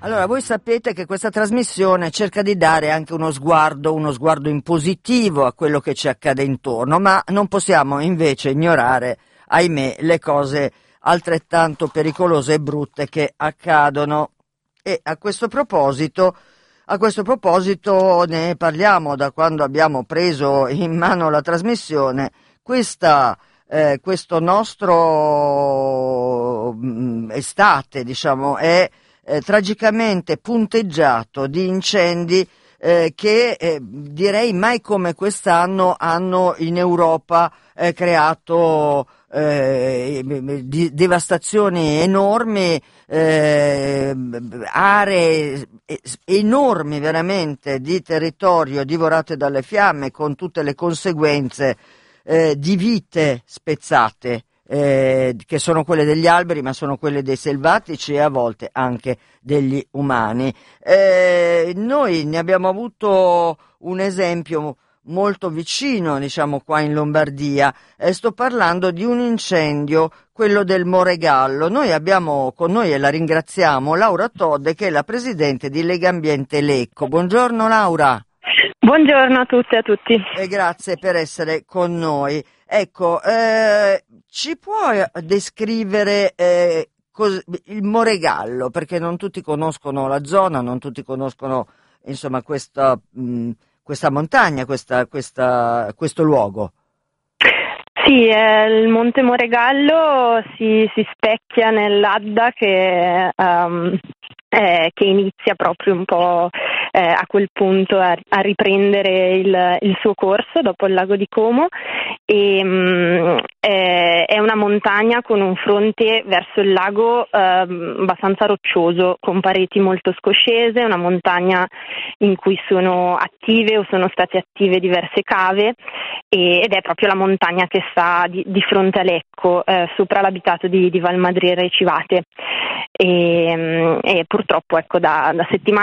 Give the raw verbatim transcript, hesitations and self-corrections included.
Allora, voi sapete che questa trasmissione cerca di dare anche uno sguardo, uno sguardo in positivo a quello che ci accade intorno, ma non possiamo invece ignorare, ahimè, le cose altrettanto pericolose e brutte che accadono. E a questo proposito, a questo proposito ne parliamo da quando abbiamo preso in mano la trasmissione. Questa, eh, questo nostro mh, estate, diciamo, è Eh, tragicamente punteggiato di incendi eh, che eh, direi mai come quest'anno hanno in Europa eh, creato eh, di, devastazioni enormi, eh, aree enormi veramente di territorio divorate dalle fiamme, con tutte le conseguenze eh, di vite spezzate. Eh, che sono quelle degli alberi, ma sono quelle dei selvatici e a volte anche degli umani. Eh, noi ne abbiamo avuto un esempio molto vicino, diciamo, qua in Lombardia. Eh, sto parlando di un incendio, quello del Moregallo. Noi abbiamo con noi, e la ringraziamo, Laura Todde, che è la presidente di Lega Ambiente Lecco. Buongiorno Laura. Buongiorno a tutte e a tutti. E grazie per essere con noi. Ecco, eh, ci puoi descrivere eh, cos- il Moregallo, perché non tutti conoscono la zona, non tutti conoscono insomma questa, mh, questa montagna, questa, questa, questo luogo. Sì, eh, il Monte Moregallo si, si specchia nell'Adda che, um, eh, che inizia proprio un po' eh, a quel punto a, a riprendere il, il suo corso dopo il lago di Como e um, eh, è una montagna con un fronte verso il lago eh, abbastanza roccioso, con pareti molto scoscese, una montagna in cui sono attive o sono state attive diverse cave e, ed è proprio la montagna che sta di, di fronte a Lecco, eh, sopra l'abitato di, di Valmadrera e Civate. E, e purtroppo ecco da, da settimane